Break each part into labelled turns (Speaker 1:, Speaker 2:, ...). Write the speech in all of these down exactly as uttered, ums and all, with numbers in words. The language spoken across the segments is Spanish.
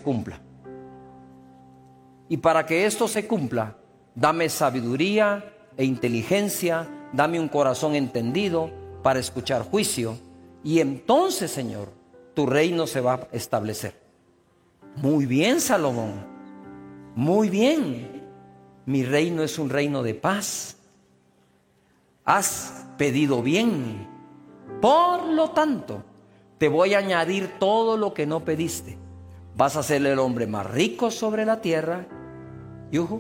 Speaker 1: cumpla. Y para que esto se cumpla, dame sabiduría e inteligencia, dame un corazón entendido para escuchar juicio, y entonces, Señor, tu reino se va a establecer. Muy bien, Salomón, muy bien. Mi reino es un reino de paz. Has pedido bien. Por lo tanto, te voy a añadir todo lo que no pediste. Vas a ser el hombre más rico sobre la tierra. Yuhu.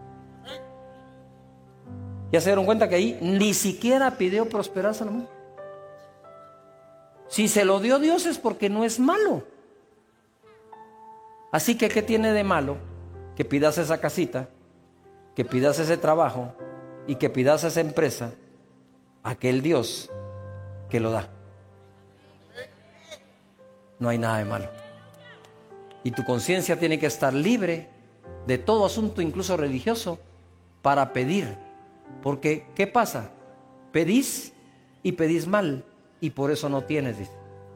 Speaker 1: ¿Ya se dieron cuenta que ahí ni siquiera pidió prosperar Salomón? Si se lo dio Dios es porque no es malo. Así que, ¿qué tiene de malo que pidas esa casita, que pidas ese trabajo y que pidas esa empresa a aquel Dios que lo da? No hay nada de malo. Y tu conciencia tiene que estar libre de todo asunto, incluso religioso, para pedir. Porque, ¿qué pasa? Pedís y pedís mal, y por eso no tienes, dice.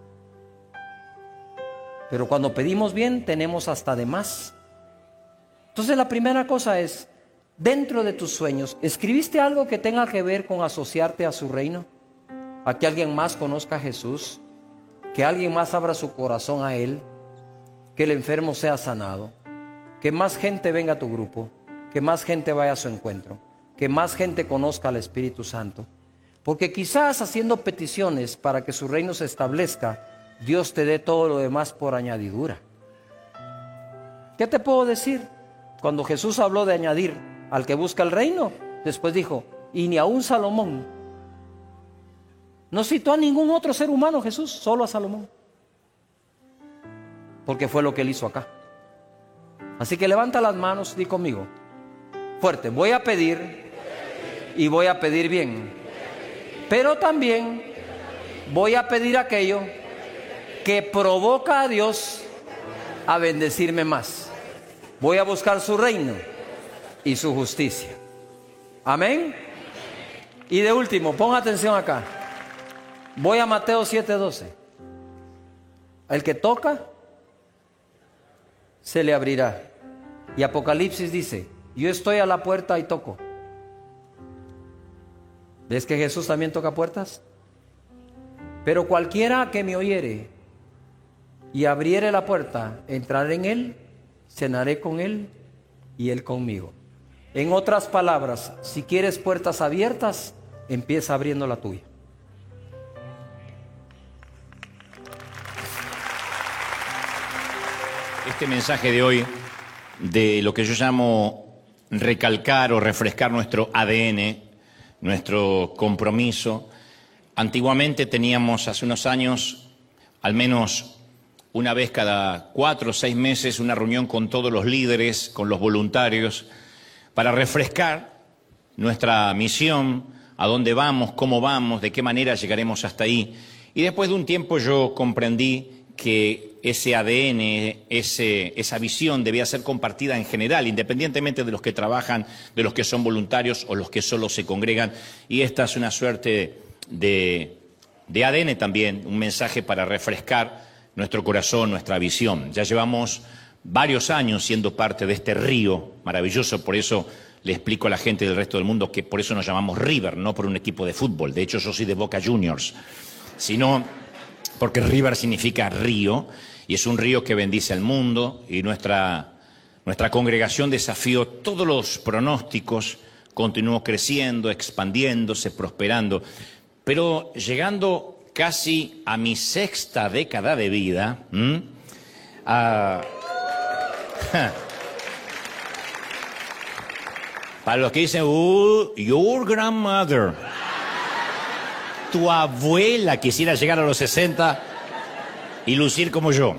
Speaker 1: Pero cuando pedimos bien, tenemos hasta de más. Entonces la primera cosa es, dentro de tus sueños, ¿escribiste algo que tenga que ver con asociarte a su reino? A que alguien más conozca a Jesús, que alguien más abra su corazón a Él, que el enfermo sea sanado, que más gente venga a tu grupo, que más gente vaya a su encuentro, que más gente conozca al Espíritu Santo. Porque quizás haciendo peticiones para que su reino se establezca, Dios te dé todo lo demás por añadidura. ¿Qué te puedo decir? Cuando Jesús habló de añadir al que busca el reino, después dijo, y ni aún Salomón. No citó a ningún otro ser humano Jesús, solo a Salomón. Porque fue lo que él hizo acá. Así que levanta las manos, di conmigo, fuerte, voy a pedir y voy a pedir bien. Pero también voy a pedir aquello que provoca a Dios a bendecirme más. Voy a buscar su reino y su justicia. Amén. Y de último, pon atención acá. Voy a Mateo siete doce. El que toca, se le abrirá. Y Apocalipsis dice, yo estoy a la puerta y toco. ¿Ves que Jesús también toca puertas? Pero cualquiera que me oyere y abriere la puerta, entraré en él, cenaré con él y él conmigo. En otras palabras, si quieres puertas abiertas, empieza abriendo la tuya.
Speaker 2: Este mensaje de hoy, de lo que yo llamo recalcar o refrescar nuestro A D N, nuestro compromiso. Antiguamente teníamos, hace unos años, al menos una vez cada cuatro o seis meses, una reunión con todos los líderes, con los voluntarios, para refrescar nuestra misión, a dónde vamos, cómo vamos, de qué manera llegaremos hasta ahí. Y después de un tiempo yo comprendí que ese A D N, ese, esa visión debía ser compartida en general, independientemente de los que trabajan, de los que son voluntarios o los que solo se congregan. Y esta es una suerte de, de A D N también, un mensaje para refrescar nuestro corazón, nuestra visión. Ya llevamos varios años siendo parte de este río maravilloso, por eso le explico a la gente del resto del mundo que por eso nos llamamos River, no por un equipo de fútbol. De hecho, yo soy de Boca Juniors, sino porque River significa río, y es un río que bendice al mundo, y nuestra, nuestra congregación desafió todos los pronósticos, continuó creciendo, expandiéndose, prosperando, pero llegando casi a mi sexta década de vida, ¿m? a... para los que dicen, uh, your grandmother, tu abuela quisiera llegar a los sesenta y lucir como yo.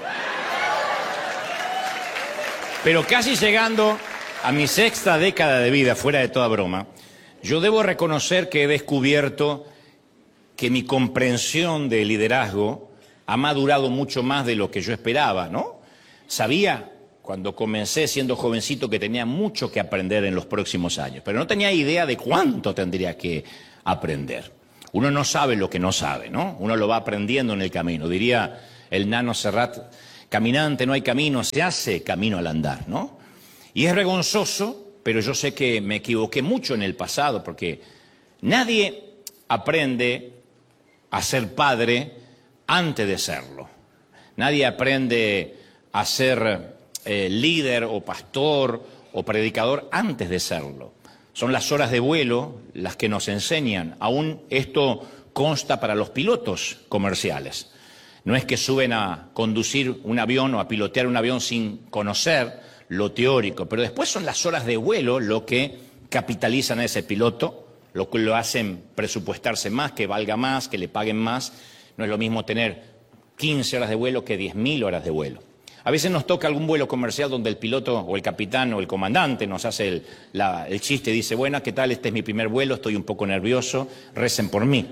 Speaker 2: Pero casi llegando a mi sexta década de vida, fuera de toda broma, yo debo reconocer que he descubierto que mi comprensión de liderazgo ha madurado mucho más de lo que yo esperaba, ¿no? Sabía, cuando comencé siendo jovencito, que tenía mucho que aprender en los próximos años, pero no tenía idea de cuánto tendría que aprender. Uno no sabe lo que no sabe, ¿no? Uno lo va aprendiendo en el camino. Diría el nano Serrat caminante no hay camino, se hace camino al andar, ¿no? Y es vergonzoso, pero yo sé que me equivoqué mucho en el pasado, porque nadie aprende a ser padre antes de serlo. Nadie aprende a ser eh, líder o pastor o predicador antes de serlo. Son las horas de vuelo las que nos enseñan. Aún esto consta para los pilotos comerciales. No es que suben a conducir un avión o a pilotear un avión sin conocer lo teórico, pero después son las horas de vuelo lo que capitalizan a ese piloto, lo que lo hacen presupuestarse más, que valga más, que le paguen más. No es lo mismo tener quince horas de vuelo que diez mil horas de vuelo. A veces nos toca algún vuelo comercial donde el piloto o el capitán o el comandante nos hace el, la, el chiste y dice, bueno, ¿qué tal? Este es mi primer vuelo, estoy un poco nervioso, recen por mí.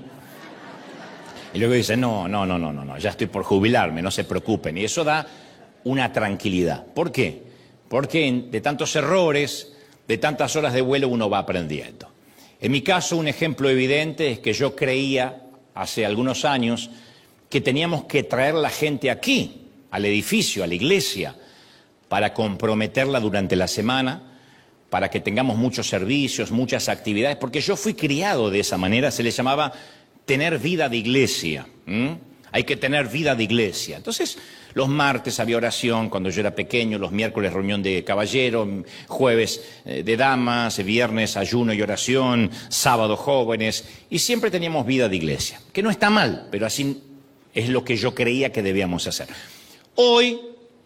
Speaker 2: Y luego dice, no, no, no, no, no, no, ya estoy por jubilarme, no se preocupen. Y eso da una tranquilidad. ¿Por qué? Porque de tantos errores, de tantas horas de vuelo uno va aprendiendo. En mi caso, un ejemplo evidente es que yo creía hace algunos años que teníamos que traer la gente aquí, al edificio, a la iglesia, para comprometerla durante la semana, para que tengamos muchos servicios, muchas actividades, porque yo fui criado de esa manera, se le llamaba tener vida de iglesia. ¿Mm? Hay que tener vida de iglesia. Entonces, los martes había oración cuando yo era pequeño, los miércoles reunión de caballeros, jueves eh, de damas, viernes ayuno y oración, sábado jóvenes, y siempre teníamos vida de iglesia, que no está mal, pero así es lo que yo creía que debíamos hacer. Hoy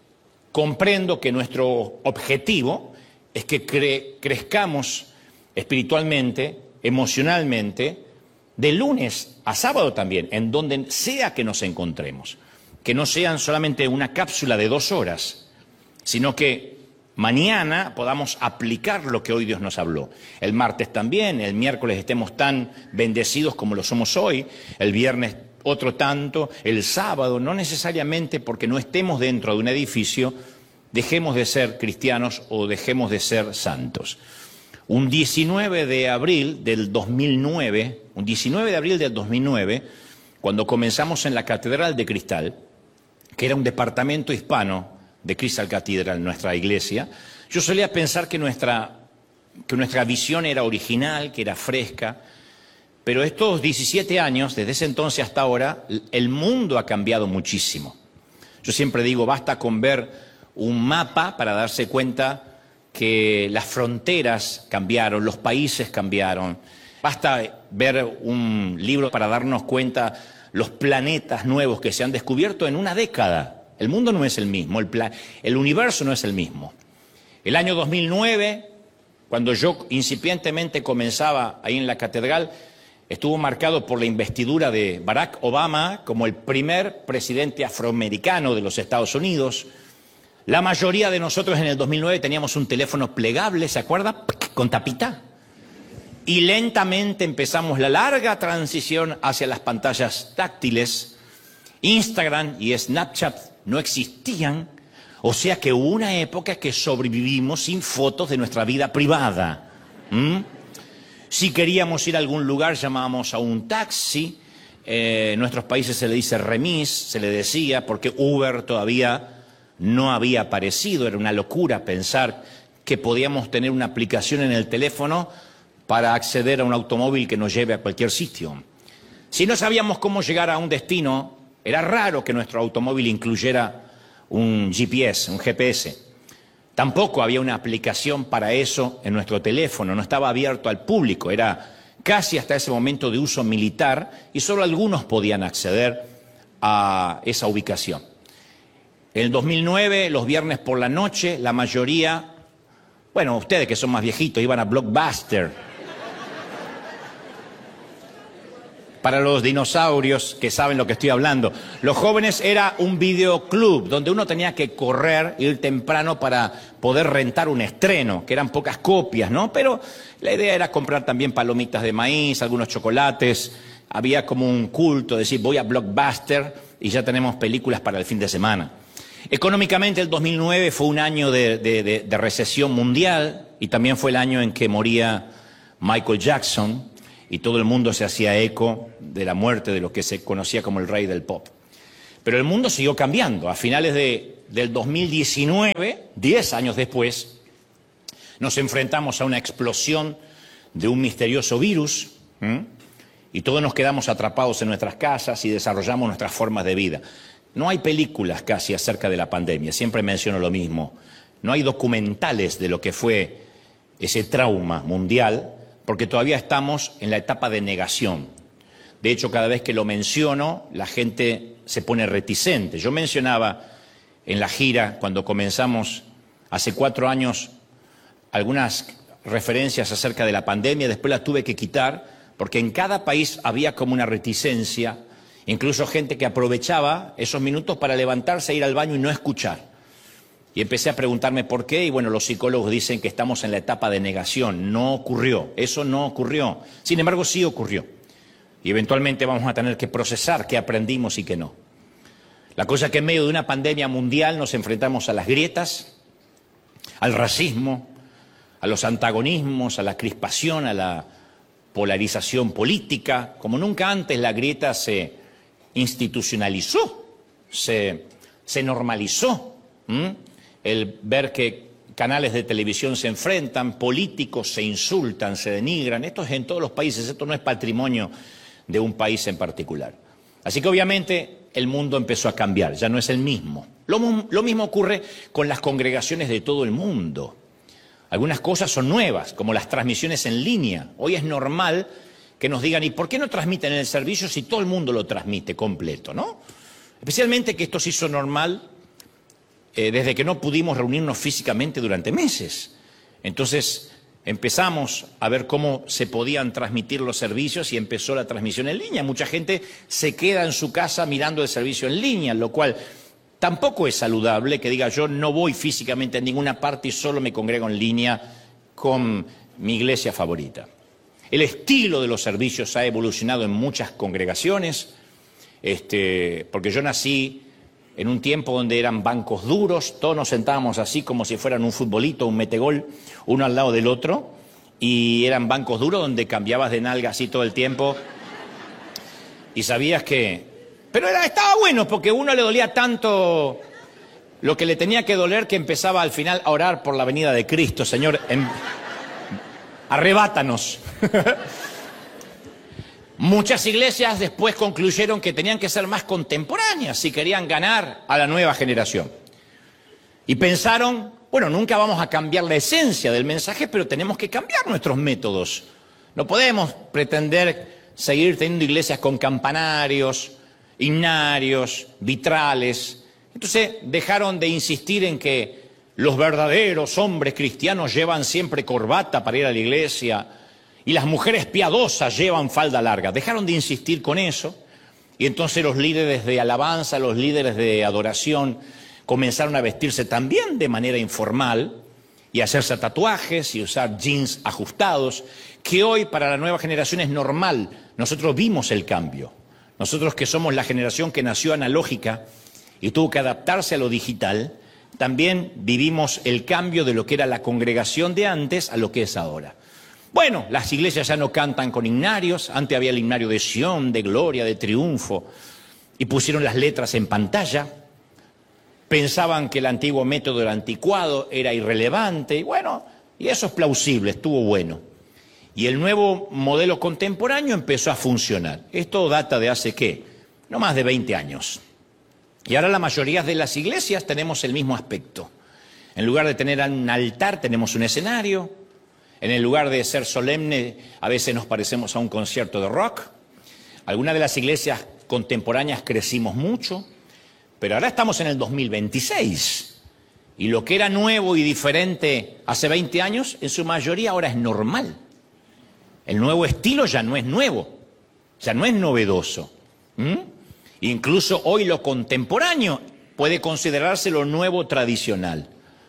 Speaker 2: comprendo que nuestro objetivo es que cre- crezcamos espiritualmente, emocionalmente, de lunes a sábado también, en donde sea que nos encontremos. Que no sean solamente una cápsula de dos horas, sino que mañana podamos aplicar lo que hoy Dios nos habló. El martes también, el miércoles estemos tan bendecidos como lo somos hoy, el viernes otro tanto, el sábado, no necesariamente porque no estemos dentro de un edificio, dejemos de ser cristianos o dejemos de ser santos. Un diecinueve de abril del dos mil nueve, un diecinueve de abril del dos mil nueve, cuando comenzamos en la Catedral de Cristal, que era un departamento hispano de Crystal Cathedral, nuestra iglesia, yo solía pensar que nuestra, que nuestra visión era original, que era fresca, pero estos diecisiete años, desde ese entonces hasta ahora, el mundo ha cambiado muchísimo. Yo siempre digo, basta con ver un mapa para darse cuenta que las fronteras cambiaron, los países cambiaron. Basta ver un libro para darnos cuenta los planetas nuevos que se han descubierto en una década. El mundo no es el mismo, el, pla- el universo no es el mismo. El año dos mil nueve, cuando yo incipientemente comenzaba ahí en la catedral, estuvo marcado por la investidura de Barack Obama como el primer presidente afroamericano de los Estados Unidos. La mayoría de nosotros en el dos mil nueve teníamos un teléfono plegable, ¿se acuerda? Con tapita. Y lentamente empezamos la larga transición hacia las pantallas táctiles. Instagram y Snapchat no existían, o sea que hubo una época que sobrevivimos sin fotos de nuestra vida privada. ¿Mm? Si queríamos ir a algún lugar llamábamos a un taxi, eh, en nuestros países se le dice remis, se le decía, porque Uber todavía no había aparecido, era una locura pensar que podíamos tener una aplicación en el teléfono para acceder a un automóvil que nos lleve a cualquier sitio. Si no sabíamos cómo llegar a un destino, era raro que nuestro automóvil incluyera un G P S, un G P S. Tampoco había una aplicación para eso en nuestro teléfono, no estaba abierto al público, era casi hasta ese momento de uso militar y solo algunos podían acceder a esa ubicación. En el dos mil nueve, los viernes por la noche, la mayoría, bueno, ustedes que son más viejitos, iban a Blockbuster. Para los dinosaurios que saben lo que estoy hablando. Los jóvenes era un videoclub donde uno tenía que correr, ir temprano para poder rentar un estreno, que eran pocas copias, ¿no? Pero la idea era comprar también palomitas de maíz, algunos chocolates. Había como un culto, decir, voy a Blockbuster y ya tenemos películas para el fin de semana. Económicamente el dos mil nueve fue un año de, de, de, de recesión mundial y también fue el año en que moría Michael Jackson. Y todo el mundo se hacía eco de la muerte de lo que se conocía como el rey del pop. Pero el mundo siguió cambiando. A finales de, del dos mil diecinueve, diez años después, nos enfrentamos a una explosión de un misterioso virus, ¿m? y todos nos quedamos atrapados en nuestras casas y desarrollamos nuestras formas de vida. No hay películas casi acerca de la pandemia, siempre menciono lo mismo. No hay documentales de lo que fue ese trauma mundial, porque todavía estamos en la etapa de negación. De hecho, cada vez que lo menciono, la gente se pone reticente. Yo mencionaba en la gira, cuando comenzamos hace cuatro años, algunas referencias acerca de la pandemia, después las tuve que quitar, porque en cada país había como una reticencia, incluso gente que aprovechaba esos minutos para levantarse, ir al baño y no escuchar. Y empecé a preguntarme por qué, y bueno, los psicólogos dicen que estamos en la etapa de negación. No ocurrió, eso no ocurrió. Sin embargo, sí ocurrió. Y eventualmente vamos a tener que procesar qué aprendimos y qué no. La cosa es que en medio de una pandemia mundial nos enfrentamos a las grietas, al racismo, a los antagonismos, a la crispación, a la polarización política. Como nunca antes la grieta se institucionalizó, se, se normalizó. ¿Mm? El ver que canales de televisión se enfrentan, políticos se insultan, se denigran. Esto es en todos los países, esto no es patrimonio de un país en particular. Así que obviamente el mundo empezó a cambiar, ya no es el mismo. Lo, lo mismo ocurre con las congregaciones de todo el mundo. Algunas cosas son nuevas, como las transmisiones en línea. Hoy es normal que nos digan, ¿y por qué no transmiten el servicio si todo el mundo lo transmite completo, no? Especialmente que esto se hizo normal eh, desde que no pudimos reunirnos físicamente durante meses. Entonces empezamos a ver cómo se podían transmitir los servicios y empezó la transmisión en línea. Mucha gente se queda en su casa mirando el servicio en línea, lo cual tampoco es saludable que diga yo no voy físicamente a ninguna parte y solo me congrego en línea con mi iglesia favorita. El estilo de los servicios ha evolucionado en muchas congregaciones, este, porque yo nací en un tiempo donde eran bancos duros, todos nos sentábamos así como si fueran un futbolito, un metegol, uno al lado del otro, y eran bancos duros donde cambiabas de nalga así todo el tiempo, y sabías que... Pero era, estaba bueno porque a uno le dolía tanto lo que le tenía que doler que empezaba al final a orar por la venida de Cristo. Señor, en... arrebátanos. Muchas iglesias después concluyeron que tenían que ser más contemporáneas si querían ganar a la nueva generación. Y pensaron, bueno, nunca vamos a cambiar la esencia del mensaje, pero tenemos que cambiar nuestros métodos. No podemos pretender seguir teniendo iglesias con campanarios, himnarios, vitrales. Entonces dejaron de insistir en que los verdaderos hombres cristianos llevan siempre corbata para ir a la iglesia y las mujeres piadosas llevan falda larga. Dejaron de insistir con eso y entonces los líderes de alabanza, los líderes de adoración comenzaron a vestirse también de manera informal y a hacerse tatuajes y usar jeans ajustados, que hoy para la nueva generación es normal. Nosotros vimos el cambio. Nosotros que somos la generación que nació analógica y tuvo que adaptarse a lo digital, también vivimos el cambio de lo que era la congregación de antes a lo que es ahora. Bueno, las iglesias ya no cantan con himnarios, antes había el himnario de Sión, de gloria, de triunfo, y pusieron las letras en pantalla. Pensaban que el antiguo método era anticuado, era irrelevante, y bueno, y eso es plausible, estuvo bueno. Y el nuevo modelo contemporáneo empezó a funcionar. Esto data de hace, ¿qué? No más de veinte años. Y ahora la mayoría de las iglesias tenemos el mismo aspecto. En lugar de tener un altar, tenemos un escenario. En el lugar de ser solemne, a veces nos parecemos a un concierto de rock. Algunas de las iglesias contemporáneas crecimos mucho, pero ahora estamos en el dos mil veintiséis. Y lo que era nuevo y diferente hace veinte años, en su mayoría ahora es normal. El nuevo estilo ya no es nuevo, ya no es novedoso. ¿Mm? Incluso hoy lo contemporáneo puede considerarse lo nuevo tradicional.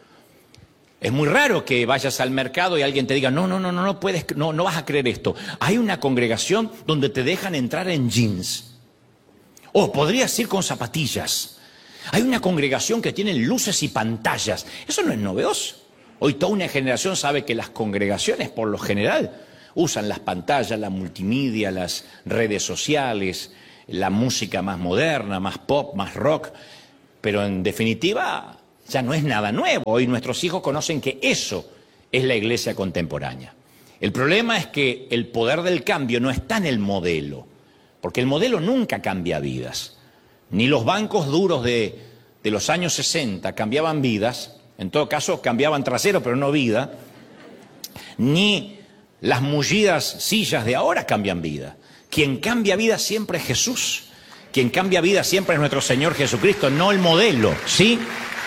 Speaker 2: Es muy raro que vayas al mercado y alguien te diga, no, no, no, no, no puedes, no, no vas a creer esto. Hay una congregación donde te dejan entrar en jeans. O podrías ir con zapatillas. Hay una congregación que tiene luces y pantallas. Eso no es novedoso. Hoy toda una generación sabe que las congregaciones, por lo general, usan las pantallas, la multimedia, las redes sociales, la música más moderna, más pop, más rock. pero en definitiva ya no es nada nuevo. Hoy nuestros hijos conocen que eso es la iglesia contemporánea. El problema es que el poder del cambio no está en el modelo, porque el modelo nunca cambia vidas. Ni los bancos duros de, de los años sesenta cambiaban vidas, en todo caso cambiaban trasero, pero no vida, ni las mullidas sillas de ahora cambian vida. Quien cambia vida siempre es Jesús. Quien cambia vida siempre es nuestro Señor Jesucristo, no el modelo, ¿sí?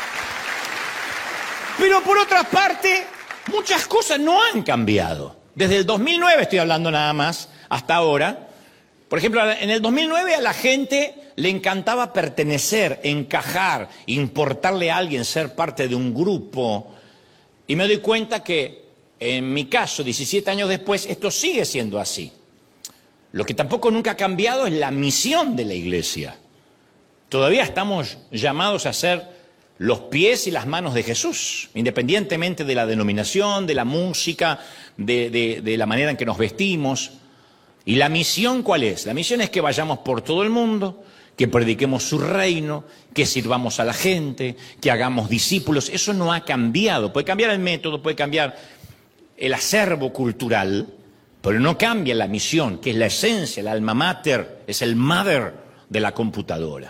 Speaker 2: Pero por otra parte, muchas cosas no han cambiado. Desde el dos mil nueve estoy hablando nada más, hasta ahora. Por ejemplo, en el dos mil nueve a la gente le encantaba pertenecer, encajar, importarle a alguien, ser parte de un grupo. Y me doy cuenta que, en mi caso, diecisiete años después, esto sigue siendo así. Lo que tampoco nunca ha cambiado es la misión de la iglesia. Todavía estamos llamados a ser los pies y las manos de Jesús, independientemente de la denominación, de la música, de, de, de la manera en que nos vestimos. ¿Y la misión cuál es? La misión es que vayamos por todo el mundo, que prediquemos su reino, que sirvamos a la gente, que hagamos discípulos. Eso no ha cambiado. Puede cambiar el método, puede cambiar el acervo cultural, pero no cambia la misión, que es la esencia, el alma mater, es el mother de la computadora.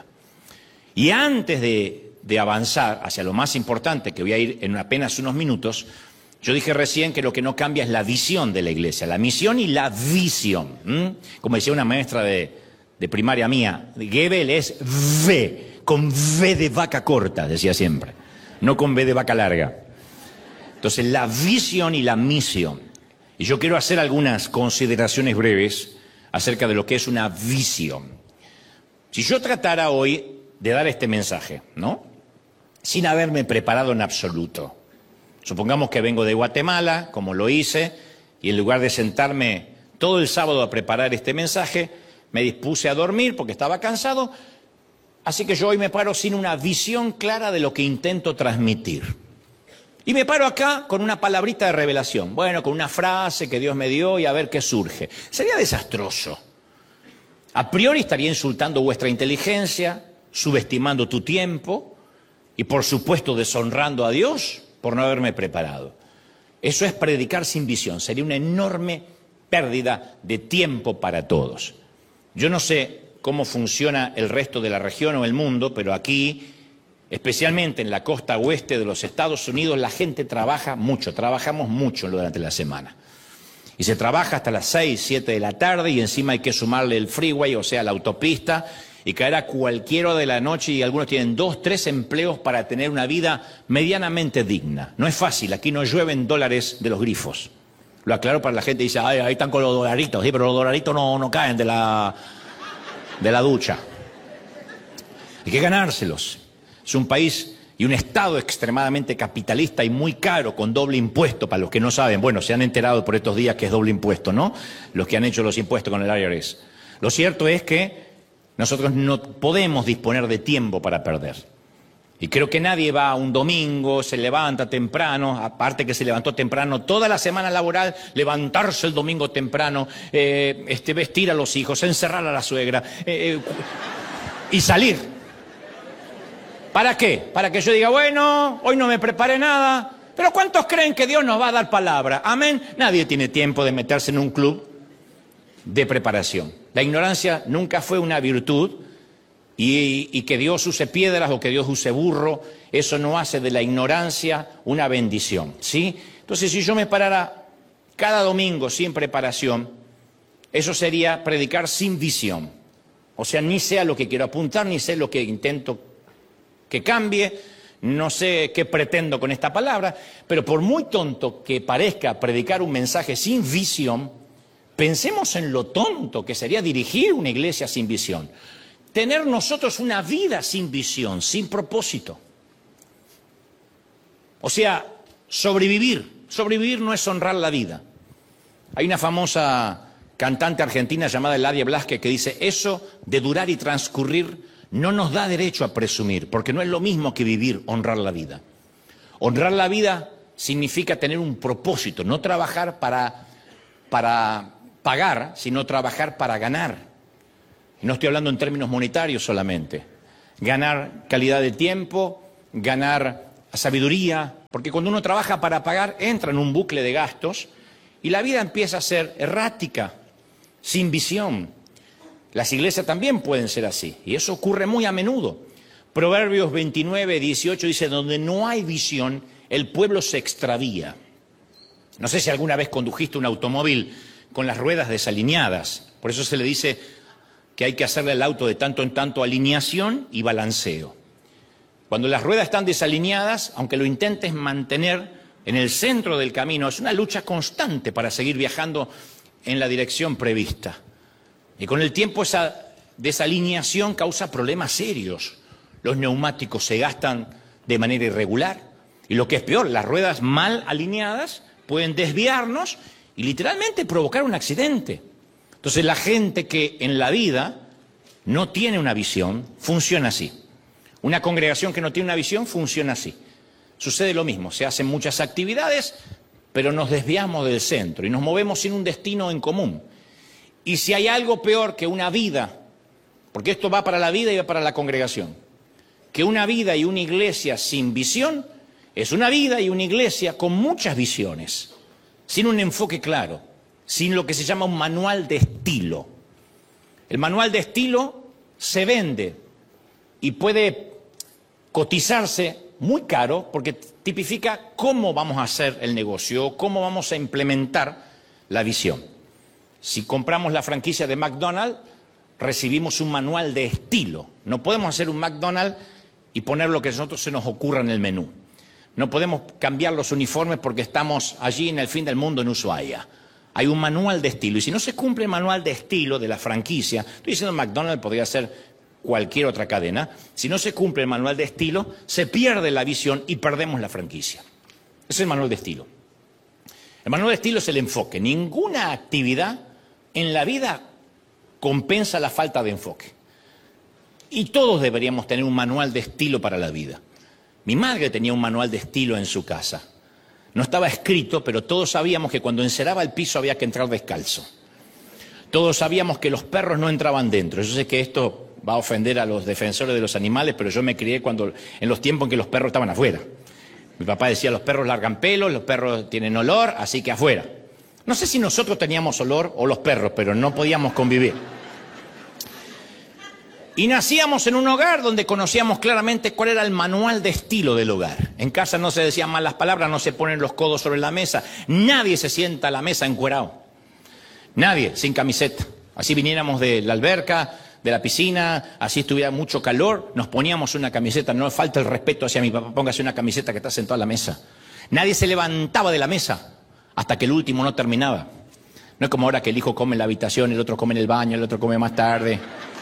Speaker 2: Y antes de, de avanzar hacia lo más importante, que voy a ir en apenas unos minutos, yo dije recién que lo que no cambia es la visión de la iglesia, la misión y la visión. ¿Mm? Como decía una maestra de, de primaria mía, Gebel es V, con V de vaca corta, decía siempre, no con V de vaca larga. Entonces, la visión y la misión. Y yo quiero hacer algunas consideraciones breves acerca de lo que es una visión. Si yo tratara hoy de dar este mensaje, ¿no? Sin haberme preparado en absoluto. Supongamos que vengo de Guatemala, como lo hice, y en lugar de sentarme todo el sábado a preparar este mensaje, me dispuse a dormir porque estaba cansado, así que yo hoy me paro sin una visión clara de lo que intento transmitir. Y me paro acá con una palabrita de revelación, bueno, con una frase que Dios me dio y a ver qué surge. Sería desastroso. A priori estaría insultando vuestra inteligencia, subestimando tu tiempo y por supuesto deshonrando a Dios por no haberme preparado. Eso es predicar sin visión, sería una enorme pérdida de tiempo para todos. Yo no sé cómo funciona el resto de la región o el mundo, pero aquí, especialmente en la costa oeste de los Estados Unidos, la gente trabaja mucho, trabajamos mucho durante la semana. Y se trabaja hasta las seis, siete de la tarde y encima hay que sumarle el freeway, o sea, la autopista, y caer a cualquier hora de la noche y algunos tienen dos, tres empleos para tener una vida medianamente digna. No es fácil, aquí no llueven dólares de los grifos. Lo aclaro para la gente que dice, ay, ahí están con los dolaritos, sí, pero los dolaritos no, no caen de la, de la ducha. Hay que ganárselos. Es un país y un estado extremadamente capitalista y muy caro, con doble impuesto, para los que no saben. Bueno, se han enterado por estos días que es doble impuesto, ¿no? Los que han hecho los impuestos con el I R S. Lo cierto es que nosotros no podemos disponer de tiempo para perder. Y creo que nadie va un domingo, se levanta temprano, aparte que se levantó temprano toda la semana laboral, levantarse el domingo temprano, eh, este, vestir a los hijos, encerrar a la suegra eh, eh, y salir. ¿Para qué? Para que yo diga, bueno, hoy no me preparé nada. Pero ¿cuántos creen que Dios nos va a dar palabra? Amén. Nadie tiene tiempo de meterse en un club de preparación. La ignorancia nunca fue una virtud y, y que Dios use piedras o que Dios use burro, eso no hace de la ignorancia una bendición, ¿sí? Entonces, si yo me parara cada domingo sin preparación, eso sería predicar sin visión. O sea, ni sé a lo que quiero apuntar, ni sé lo que intento que cambie, no sé qué pretendo con esta palabra, pero por muy tonto que parezca predicar un mensaje sin visión, pensemos en lo tonto que sería dirigir una iglesia sin visión. Tener nosotros una vida sin visión, sin propósito. O sea, sobrevivir. Sobrevivir no es honrar la vida. Hay una famosa cantante argentina llamada Eladia Blasquez que dice, eso de durar y transcurrir no nos da derecho a presumir, porque no es lo mismo que vivir, honrar la vida. Honrar la vida significa tener un propósito, no trabajar para, para pagar, sino trabajar para ganar. No estoy hablando en términos monetarios solamente. ganar calidad de tiempo, ganar sabiduría, porque cuando uno trabaja para pagar entra en un bucle de gastos y la vida empieza a ser errática, sin visión. Las iglesias también pueden ser así y eso ocurre muy a menudo. Proverbios veintinueve, dieciocho dice, donde no hay visión, el pueblo se extravía. No sé si alguna vez condujiste un automóvil con las ruedas desalineadas, por eso se le dice que hay que hacerle al auto de tanto en tanto alineación y balanceo. Cuando las ruedas están desalineadas, aunque lo intentes mantener en el centro del camino, es una lucha constante para seguir viajando en la dirección prevista. Y con el tiempo esa desalineación causa problemas serios. Los neumáticos se gastan de manera irregular y lo que es peor, las ruedas mal alineadas pueden desviarnos y literalmente provocar un accidente. Entonces la gente que en la vida no tiene una visión funciona así. Una congregación que no tiene una visión funciona así. Sucede lo mismo, se hacen muchas actividades, pero nos desviamos del centro y nos movemos sin un destino en común. Y si hay algo peor que una vida, porque esto va para la vida y va para la congregación, que una vida y una iglesia sin visión, es una vida y una iglesia con muchas visiones, sin un enfoque claro, sin lo que se llama un manual de estilo. El manual de estilo se vende y puede cotizarse muy caro porque tipifica cómo vamos a hacer el negocio, cómo vamos a implementar la visión. Si compramos la franquicia de McDonald's, recibimos un manual de estilo. No podemos hacer un McDonald's y poner lo que a nosotros se nos ocurra en el menú. No podemos cambiar los uniformes porque estamos allí en el fin del mundo en Ushuaia. Hay un manual de estilo y si no se cumple el manual de estilo de la franquicia, estoy diciendo McDonald's, podría ser cualquier otra cadena, si no se cumple el manual de estilo, se pierde la visión y perdemos la franquicia. Ese es el manual de estilo. El manual de estilo es el enfoque. Ninguna actividad en la vida compensa la falta de enfoque. Y todos deberíamos tener un manual de estilo para la vida. Mi madre tenía un manual de estilo en su casa. No estaba escrito, pero todos sabíamos que cuando enceraba el piso había que entrar descalzo. Todos sabíamos que los perros no entraban dentro. Yo sé que esto va a ofender a los defensores de los animales, pero yo me crié cuando, en los tiempos en que los perros estaban afuera. Mi papá decía, los perros largan pelos, los perros tienen olor, así que afuera. No sé si nosotros teníamos olor o los perros, pero no podíamos convivir. Y nacíamos en un hogar donde conocíamos claramente cuál era el manual de estilo del hogar. En casa no se decían malas palabras, no se ponen los codos sobre la mesa. Nadie se sienta a la mesa encuerado. Nadie, sin camiseta. Así viniéramos de la alberca, de la piscina, así estuviera mucho calor, nos poníamos una camiseta. No falta el respeto hacia mi papá, póngase una camiseta que está sentado a la mesa. Nadie se levantaba de la mesa hasta que el último no terminaba. No es como ahora que el hijo come en la habitación, el otro come en el baño, el otro come más tarde.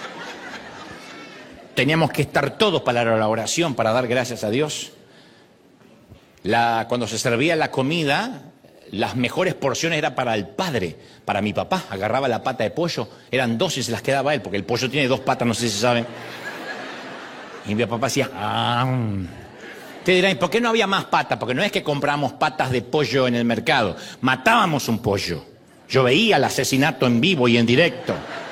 Speaker 2: Teníamos que estar todos para la oración, para dar gracias a Dios. La, cuando se servía la comida, las mejores porciones eran para el padre, para mi papá. Agarraba la pata de pollo, eran dos y se las quedaba él, porque el pollo tiene dos patas, no sé si saben. Y mi papá decía, ah. Te dirán, ¿por qué no había más patas? Porque no es que compramos patas de pollo en el mercado, matábamos un pollo. Yo veía el asesinato en vivo y en directo.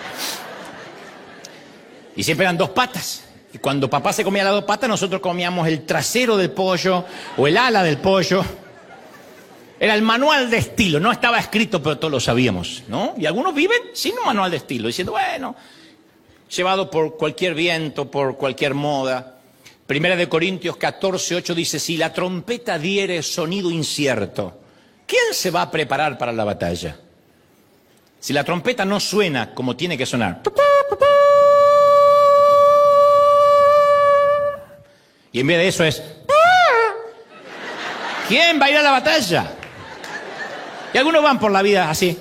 Speaker 2: Y siempre eran dos patas. Y cuando papá se comía las dos patas, nosotros comíamos el trasero del pollo o el ala del pollo. Era el manual de estilo. No estaba escrito, pero todos lo sabíamos, ¿no? Y algunos viven sin un manual de estilo, diciendo, bueno, llevado por cualquier viento, por cualquier moda. Primera de Corintios catorce, ocho dice, si la trompeta diere sonido incierto, ¿quién se va a preparar para la batalla? Si la trompeta no suena como tiene que sonar, y en vez de eso es, ¿quién va a ir a la batalla? Y algunos van por la vida así.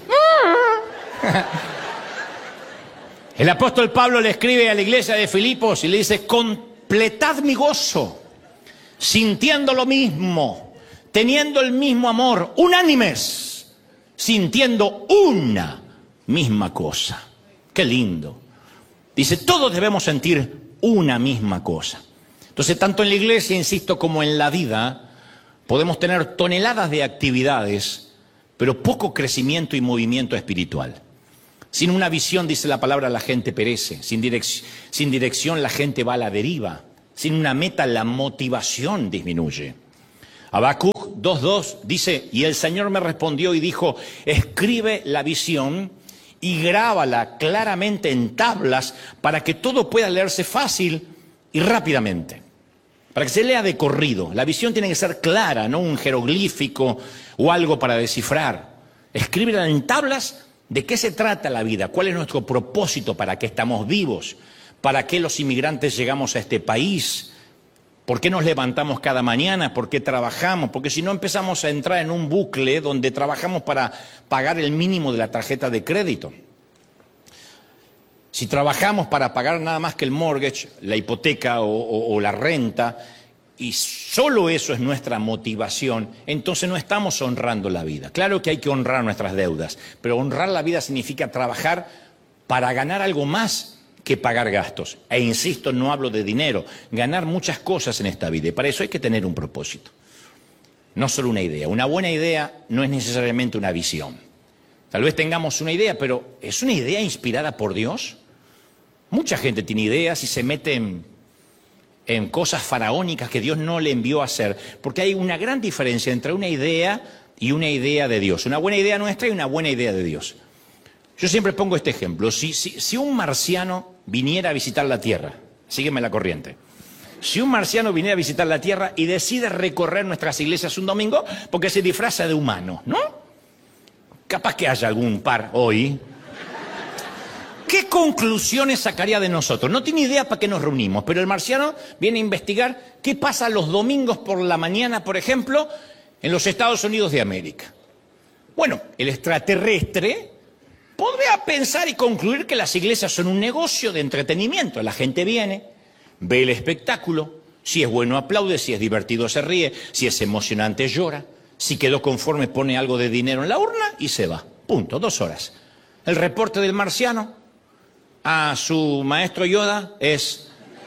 Speaker 2: El apóstol Pablo le escribe a la iglesia de Filipos y le dice, completad mi gozo, sintiendo lo mismo, teniendo el mismo amor, unánimes, sintiendo una misma cosa. Qué lindo. Dice, todos debemos sentir una misma cosa. Entonces, tanto en la iglesia, insisto, como en la vida, podemos tener toneladas de actividades, pero poco crecimiento y movimiento espiritual. Sin una visión, dice la palabra, la gente perece. Sin direc- sin dirección, la gente va a la deriva. Sin una meta, la motivación disminuye. Habacuc dos dos dice, y el Señor me respondió y dijo, escribe la visión y grábala claramente en tablas para que todo pueda leerse fácil y rápidamente. Para que se lea de corrido. La visión tiene que ser clara, no un jeroglífico o algo para descifrar. Escríbela en tablas. ¿De qué se trata la vida? ¿Cuál es nuestro propósito? ¿Para qué estamos vivos? ¿Para qué los inmigrantes llegamos a este país? ¿Por qué nos levantamos cada mañana? ¿Por qué trabajamos? Porque si no empezamos a entrar en un bucle donde trabajamos para pagar el mínimo de la tarjeta de crédito. Si trabajamos para pagar nada más que el mortgage, la hipoteca o, o, o la renta, y solo eso es nuestra motivación, entonces no estamos honrando la vida. Claro que hay que honrar nuestras deudas, pero honrar la vida significa trabajar para ganar algo más que pagar gastos. E insisto, no hablo de dinero, ganar muchas cosas en esta vida, y para eso hay que tener un propósito. No solo una idea. Una buena idea no es necesariamente una visión. Tal vez tengamos una idea, pero ¿es una idea inspirada por Dios? Mucha gente tiene ideas y se mete en... en cosas faraónicas que Dios no le envió a hacer, porque hay una gran diferencia entre una idea y una idea de Dios, una buena idea nuestra y una buena idea de Dios. Yo siempre pongo este ejemplo, si, si, si un marciano viniera a visitar la Tierra, sígueme la corriente, si un marciano viniera a visitar la Tierra y decide recorrer nuestras iglesias un domingo, porque se disfraza de humano, ¿no? Capaz que haya algún par hoy. ¿Qué conclusiones sacaría de nosotros? No tiene idea para qué nos reunimos, pero el marciano viene a investigar qué pasa los domingos por la mañana, por ejemplo, en los Estados Unidos de América. Bueno, el extraterrestre podría pensar y concluir que las iglesias son un negocio de entretenimiento. La gente viene, ve el espectáculo, si es bueno aplaude, si es divertido se ríe, si es emocionante llora, si quedó conforme pone algo de dinero en la urna y se va. Punto, dos horas. El reporte del marciano a su maestro Yoda es,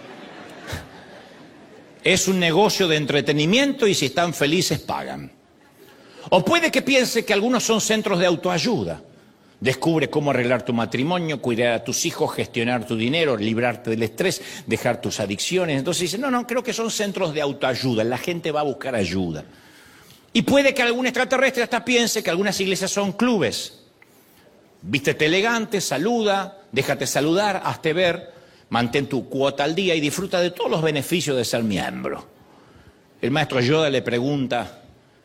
Speaker 2: es un negocio de entretenimiento y si están felices pagan. O puede que piense que algunos son centros de autoayuda. Descubre cómo arreglar tu matrimonio, cuidar a tus hijos, gestionar tu dinero, librarte del estrés, dejar tus adicciones. Entonces dice, no, no, creo que son centros de autoayuda, la gente va a buscar ayuda. Y puede que algún extraterrestre hasta piense que algunas iglesias son clubes. Vístete elegante, saluda, déjate saludar, hazte ver, mantén tu cuota al día y disfruta de todos los beneficios de ser miembro. El maestro Yoda le pregunta,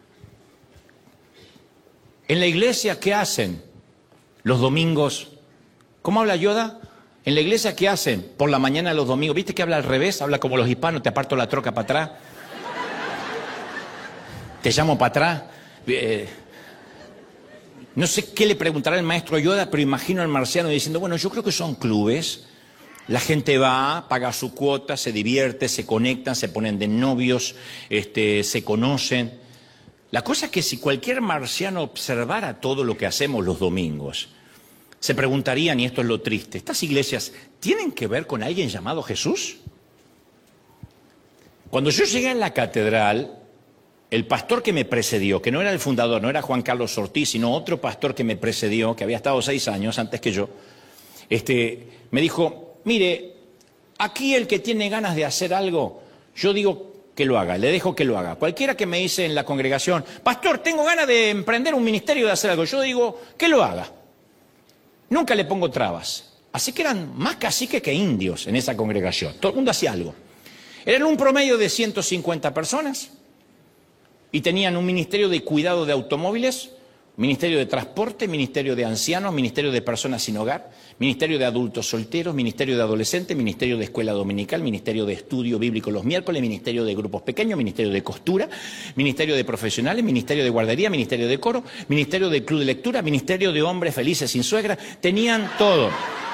Speaker 2: ¿en la iglesia qué hacen los domingos? ¿Cómo habla Yoda? ¿En la iglesia qué hacen por la mañana los domingos? ¿Viste que habla al revés? Habla como los hispanos, te aparto la troca para atrás. Te llamo para atrás. Eh, No sé qué le preguntará el maestro Yoda, pero imagino al marciano diciendo, bueno, yo creo que son clubes. La gente va, paga su cuota, se divierte, se conectan, se ponen de novios, este, se conocen. La cosa es que si cualquier marciano observara todo lo que hacemos los domingos, se preguntarían, y esto es lo triste, ¿estas iglesias tienen que ver con alguien llamado Jesús? Cuando yo llegué a la catedral, el pastor que me precedió, que no era el fundador, no era Juan Carlos Ortiz, sino otro pastor que me precedió, que había estado seis años antes que yo, este, me dijo, mire, aquí el que tiene ganas de hacer algo, yo digo que lo haga, le dejo que lo haga. Cualquiera que me dice en la congregación, pastor, tengo ganas de emprender un ministerio, de hacer algo, yo digo que lo haga. Nunca le pongo trabas. Así que eran más caciques que indios en esa congregación. Todo el mundo hacía algo. Eran un promedio de ciento cincuenta personas. Y tenían un ministerio de cuidado de automóviles, ministerio de transporte, ministerio de ancianos, ministerio de personas sin hogar, ministerio de adultos solteros, ministerio de adolescentes, ministerio de escuela dominical, ministerio de estudio bíblico los miércoles, ministerio de grupos pequeños, ministerio de costura, ministerio de profesionales, ministerio de guardería, ministerio de coro, ministerio de club de lectura, ministerio de hombres felices sin suegra. Tenían todo.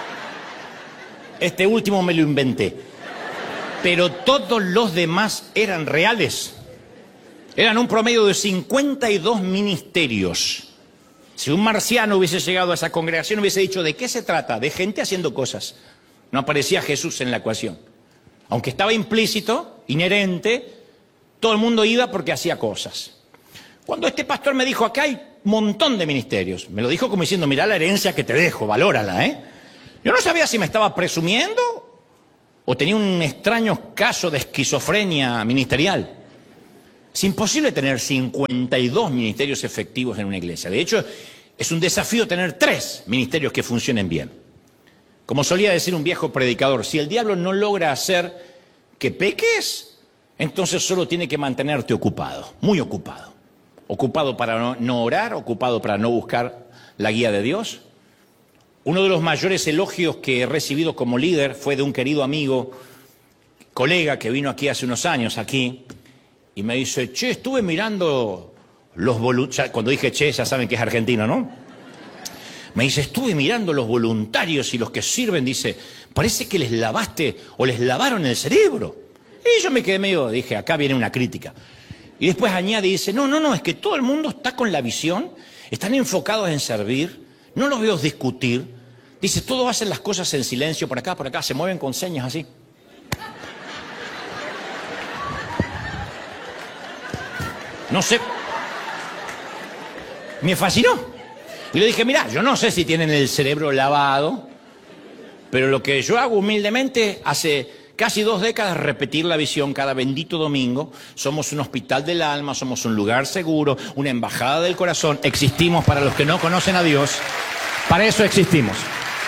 Speaker 2: Este último me lo inventé. Pero todos los demás eran reales. Eran un promedio de cincuenta y dos ministerios. Si un marciano hubiese llegado a esa congregación, hubiese dicho, ¿de qué se trata? De gente haciendo cosas. No aparecía Jesús en la ecuación. Aunque estaba implícito, inherente, todo el mundo iba porque hacía cosas. Cuando este pastor me dijo, acá hay montón de ministerios. Me lo dijo como diciendo, mirá la herencia que te dejo, valórala, ¿eh? Yo no sabía si me estaba presumiendo o tenía un extraño caso de esquizofrenia ministerial. Es imposible tener cincuenta y dos ministerios efectivos en una iglesia. De hecho, es un desafío tener tres ministerios que funcionen bien. Como solía decir un viejo predicador, si el diablo no logra hacer que peques, entonces solo tiene que mantenerte ocupado, muy ocupado. Ocupado para no, no orar, ocupado para no buscar la guía de Dios. Uno de los mayores elogios que he recibido como líder fue de un querido amigo, colega que vino aquí hace unos años, aquí, y me dice, che, estuve mirando los voluntarios, cuando dije che, ya saben que es argentino, ¿no? Me dice, estuve mirando los voluntarios y los que sirven, dice, parece que les lavaste o les lavaron el cerebro. Y yo me quedé medio, dije, acá viene una crítica. Y después añade y dice, no, no, no, es que todo el mundo está con la visión, están enfocados en servir, no los veo discutir. Dice, todos hacen las cosas en silencio, por acá, por acá, se mueven con señas así. No sé. Me fascinó. Y le dije, mira, yo no sé si tienen el cerebro lavado, pero lo que yo hago humildemente hace casi dos décadas repetir la visión cada bendito domingo. Somos un hospital del alma, somos un lugar seguro, una embajada del corazón. Existimos para los que no conocen a Dios. Para eso existimos.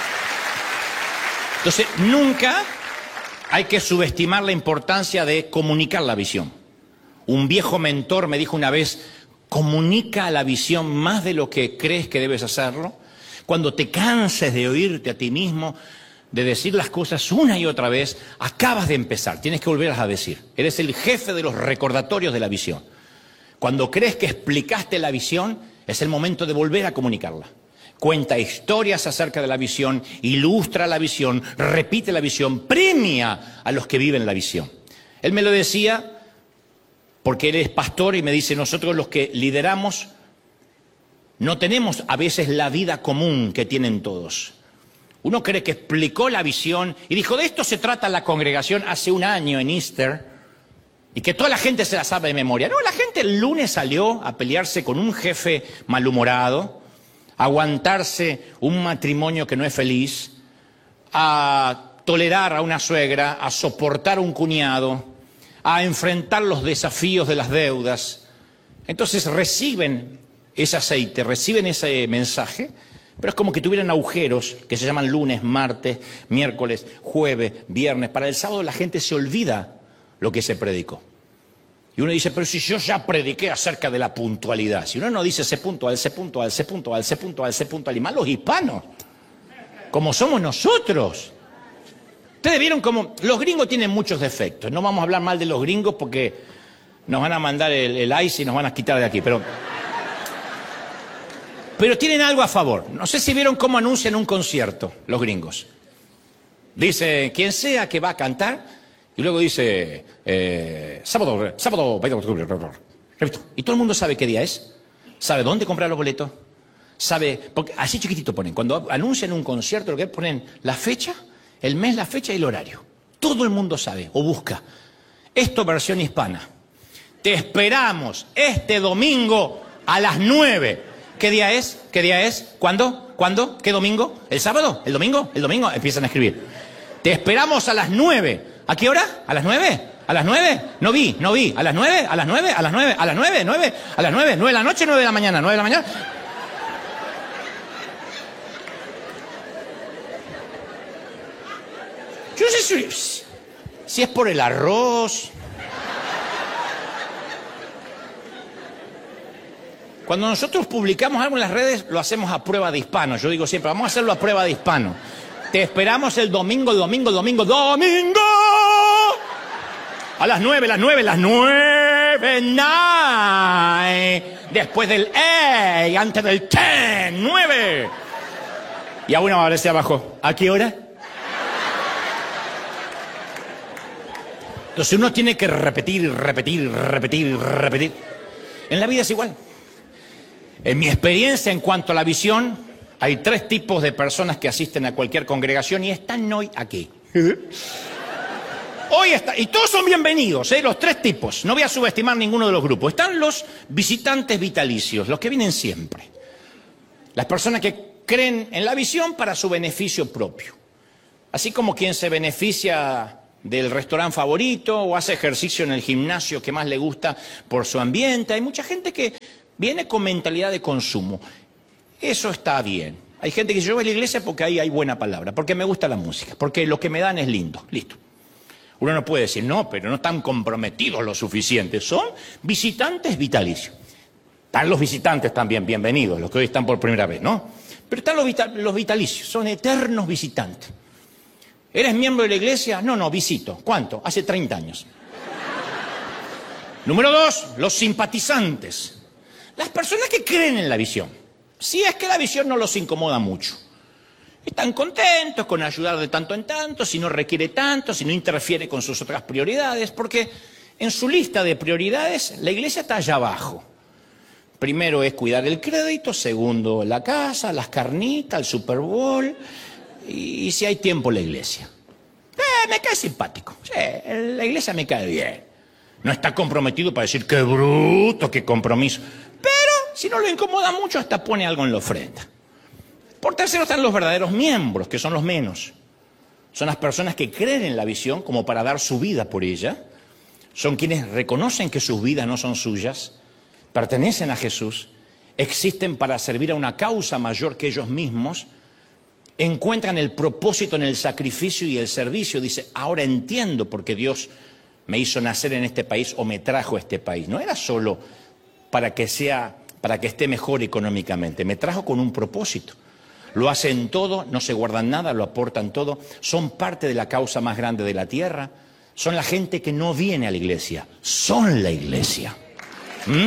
Speaker 2: Entonces, nunca hay que subestimar la importancia de comunicar la visión. Un viejo mentor me dijo una vez, comunica la visión más de lo que crees que debes hacerlo. Cuando te canses de oírte a ti mismo, de decir las cosas una y otra vez, acabas de empezar, tienes que volverlas a decir. Eres el jefe de los recordatorios de la visión. Cuando crees que explicaste la visión, es el momento de volver a comunicarla. Cuenta historias acerca de la visión, ilustra la visión, repite la visión, premia a los que viven la visión. Él me lo decía porque él es pastor y me dice, nosotros los que lideramos no tenemos a veces la vida común que tienen todos. Uno cree que explicó la visión y dijo, de esto se trata la congregación hace un año en Easter y que toda la gente se la sabe de memoria. No, la gente el lunes salió a pelearse con un jefe malhumorado, a aguantarse un matrimonio que no es feliz, a tolerar a una suegra, a soportar un cuñado, a enfrentar los desafíos de las deudas. Entonces reciben ese aceite, reciben ese mensaje, pero es como que tuvieran agujeros que se llaman lunes, martes, miércoles, jueves, viernes. Para el sábado la gente se olvida lo que se predicó. Y uno dice, pero si yo ya prediqué acerca de la puntualidad. Si uno no dice sé puntual, sé puntual, sé puntual, sé puntual, sé puntual, y más los hispanos, como somos nosotros. Ustedes vieron cómo los gringos tienen muchos defectos. No vamos a hablar mal de los gringos porque nos van a mandar el, el ice y nos van a quitar de aquí. Pero, pero tienen algo a favor. No sé si vieron cómo anuncian un concierto los gringos. Dice, quien sea que va a cantar, y luego dice, eh, sábado, sábado, y todo el mundo sabe qué día es, sabe dónde comprar los boletos, sabe, porque así chiquitito ponen, cuando anuncian un concierto, lo que ponen la fecha, el mes, la fecha y el horario. Todo el mundo sabe o busca. Esto versión hispana. Te esperamos este domingo a las nueve. ¿Qué día es? ¿Qué día es? ¿Cuándo? ¿Cuándo? ¿Qué domingo? ¿El sábado? ¿El domingo? ¿El domingo? Empiezan a escribir. Te esperamos a las nueve. ¿A qué hora? ¿A las nueve? ¿A las nueve? No vi, no vi. ¿A las nueve? ¿A las nueve? ¿A las nueve? ¿A las nueve? ¿Nueve? ¿A las nueve? ¿Nueve de la noche? ¿Nueve de la mañana? ¿Nueve de la mañana? Yo no sé si, si es por el arroz. Cuando nosotros publicamos algo en las redes, lo hacemos a prueba de hispano. Yo digo siempre, vamos a hacerlo a prueba de hispano. Te esperamos el domingo, el domingo, el domingo, domingo. A las nueve, las nueve, las nueve, nine. Después del E, antes del ten, nueve. Y aún aparece abajo. ¿A qué hora? Entonces uno tiene que repetir, repetir, repetir, repetir. En la vida es igual. En mi experiencia en cuanto a la visión, hay tres tipos de personas que asisten a cualquier congregación y están hoy aquí. Hoy está, y todos son bienvenidos, ¿eh? Los tres tipos. No voy a subestimar ninguno de los grupos. Están los visitantes vitalicios, los que vienen siempre. Las personas que creen en la visión para su beneficio propio. Así como quien se beneficia del restaurante favorito o hace ejercicio en el gimnasio que más le gusta por su ambiente. Hay mucha gente que viene con mentalidad de consumo. Eso está bien. Hay gente que dice, yo voy a la iglesia porque ahí hay buena palabra, porque me gusta la música, porque lo que me dan es lindo. Listo. Uno no puede decir, no, pero no están comprometidos lo suficiente. Son visitantes vitalicios. Están los visitantes también, bienvenidos, los que hoy están por primera vez, ¿no? Pero están los, vital, los vitalicios, son eternos visitantes. ¿Eres miembro de la iglesia? No, no, visito. ¿Cuánto? Hace treinta años. Número dos, los simpatizantes. Las personas que creen en la visión. Si es que la visión no los incomoda mucho. Están contentos con ayudar de tanto en tanto, si no requiere tanto, si no interfiere con sus otras prioridades, porque en su lista de prioridades la iglesia está allá abajo. Primero es cuidar el crédito, segundo la casa, las carnitas, el Super Bowl y, y si hay tiempo la iglesia. Eh, me cae simpático, sí, la iglesia me cae bien. No está comprometido para decir qué bruto, qué compromiso, pero si no lo incomoda mucho hasta pone algo en la ofrenda. Por tercero están los verdaderos miembros, que son los menos. Son las personas que creen en la visión como para dar su vida por ella. Son quienes reconocen que sus vidas no son suyas, pertenecen a Jesús, existen para servir a una causa mayor que ellos mismos, encuentran el propósito en el sacrificio y el servicio. Dice, ahora entiendo por qué Dios me hizo nacer en este país o me trajo a este país. No era solo para que sea, para que esté mejor económicamente, me trajo con un propósito. Lo hacen todo, no se guardan nada, lo aportan todo, son parte de la causa más grande de la tierra, son la gente que no viene a la iglesia, son la iglesia. ¿Mm?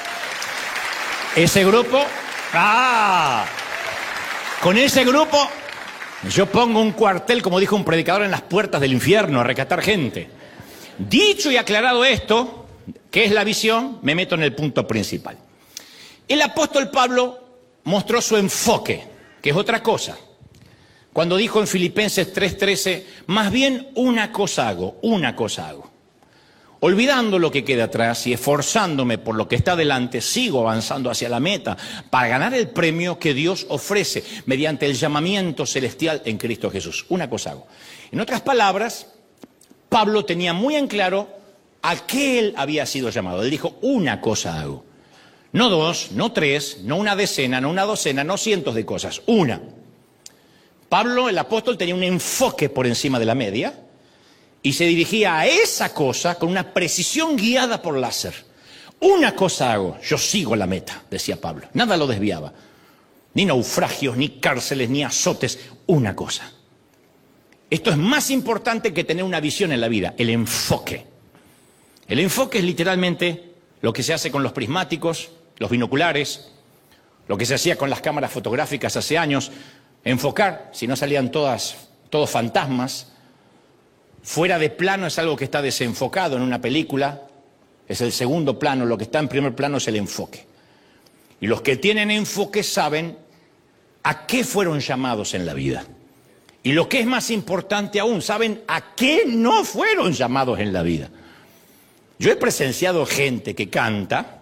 Speaker 2: Ese grupo, ¡ah! Con ese grupo yo pongo un cuartel, como dijo un predicador, en las puertas del infierno a rescatar gente. Dicho y aclarado esto, ¿qué es la visión? Me meto en el punto principal. El apóstol Pablo mostró su enfoque, que es otra cosa. Cuando dijo en Filipenses tres trece, más bien una cosa hago, una cosa hago. Olvidando lo que queda atrás y esforzándome por lo que está delante, sigo avanzando hacia la meta para ganar el premio que Dios ofrece mediante el llamamiento celestial en Cristo Jesús. Una cosa hago. En otras palabras, Pablo tenía muy en claro a qué él había sido llamado. Él dijo, una cosa hago. No dos, no tres, no una decena, no una docena, no cientos de cosas. Una. Pablo, el apóstol, tenía un enfoque por encima de la media y se dirigía a esa cosa con una precisión guiada por láser. Una cosa hago, yo sigo la meta, decía Pablo. Nada lo desviaba. Ni naufragios, ni cárceles, ni azotes. Una cosa. Esto es más importante que tener una visión en la vida, el enfoque. El enfoque es literalmente lo que se hace con los prismáticos, los binoculares, lo que se hacía con las cámaras fotográficas hace años, enfocar, si no salían todas, todos fantasmas. Fuera de plano es algo que está desenfocado en una película, es el segundo plano, lo que está en primer plano es el enfoque. Y los que tienen enfoque saben a qué fueron llamados en la vida. Y lo que es más importante aún, saben a qué no fueron llamados en la vida. Yo he presenciado gente que canta.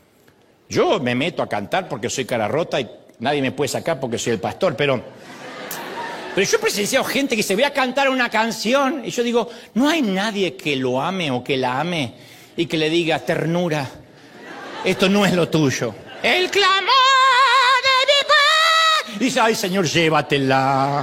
Speaker 2: Yo me meto a cantar porque soy cara rota y nadie me puede sacar porque soy el pastor, pero, pero yo he presenciado gente que se ve a cantar una canción y yo digo, no hay nadie que lo ame o que la ame y que le diga, ternura, esto no es lo tuyo. El clamor de mi paz. Dice, ay Señor, llévatela.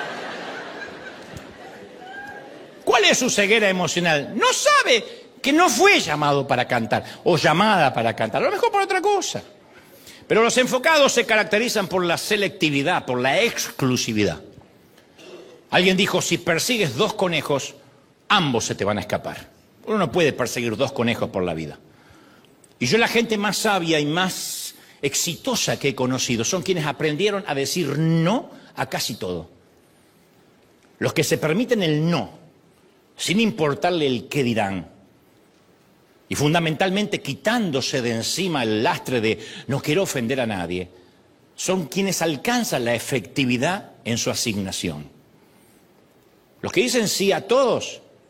Speaker 2: ¿Cuál es su ceguera emocional? No sabe que no fue llamado para cantar, o llamada para cantar, a lo mejor por otra cosa. Pero los enfocados se caracterizan por la selectividad, por la exclusividad. Alguien dijo, si persigues dos conejos, ambos se te van a escapar. Uno no puede perseguir dos conejos por la vida. Y yo la gente más sabia y más exitosa que he conocido son quienes aprendieron a decir no a casi todo. Los que se permiten el no, sin importarle el qué dirán. Y fundamentalmente quitándose de encima el lastre de no quiero ofender a nadie, son quienes alcanzan la efectividad en su asignación. Los que dicen sí a todos